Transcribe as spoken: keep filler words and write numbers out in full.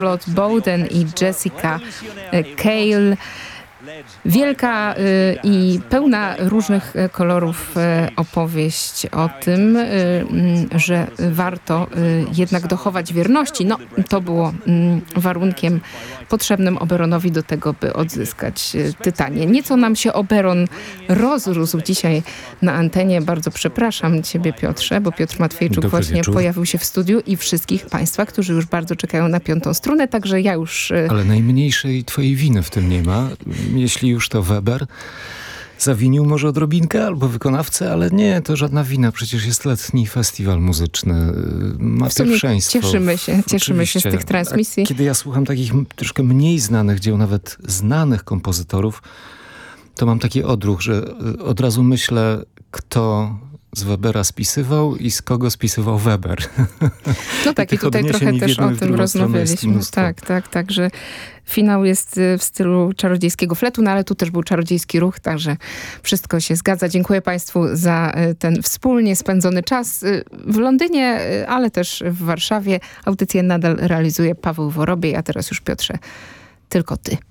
Charlotte Bowden i Jessica Cale. Wielka y, i pełna różnych kolorów y, opowieść o tym, y, y, że warto y, jednak dochować wierności. No, to było y, warunkiem potrzebnym Oberonowi do tego, by odzyskać y, Tytanię. Nieco nam się Oberon rozrósł dzisiaj na antenie. Bardzo przepraszam ciebie, Piotrze, bo Piotr Matwiejczuk Dobry właśnie wieczór. pojawił się w studiu i wszystkich państwa, którzy już bardzo czekają na piątą strunę, także ja już... Y, Ale najmniejszej twojej winy w tym nie ma. Jeśli już to Weber zawinił może odrobinkę albo wykonawcę, ale nie, to żadna wina. Przecież jest letni festiwal muzyczny. Ma w sumie pierwszeństwo. cieszymy się, cieszymy się z Oczywiście. tych transmisji. A kiedy ja słucham takich troszkę mniej znanych dzieł, nawet znanych kompozytorów, to mam taki odruch, że od razu myślę, kto z Webera spisywał i z kogo spisywał Weber. No tak, i tutaj trochę też o tym rozmawialiśmy. Tak, tak, tak, że finał jest w stylu czarodziejskiego fletu, no ale tu też był czarodziejski ruch, także wszystko się zgadza. Dziękuję Państwu za ten wspólnie spędzony czas w Londynie, ale też w Warszawie. Audycję nadal realizuje Paweł Worobiej, a teraz już, Piotrze, tylko ty.